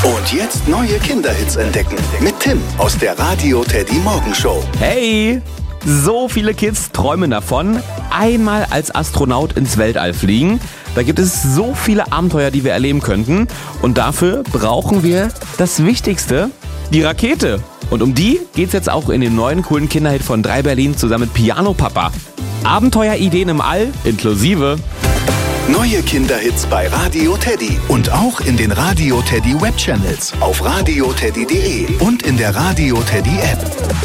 Und jetzt neue Kinderhits entdecken mit Tim aus der Radio Teddy Morgenshow. Hey! So viele Kids träumen davon, einmal als Astronaut ins Weltall fliegen. Da gibt es so viele Abenteuer, die wir erleben könnten. Und dafür brauchen wir das Wichtigste, die Rakete. Und um die geht's jetzt auch in dem neuen coolen Kinderhit von 3 Berlin zusammen mit Piano Papa. Abenteuerideen im All inklusive Neue Kinderhits bei Radio Teddy und auch in den Radio Teddy Webchannels auf radioteddy.de und in der Radio Teddy App.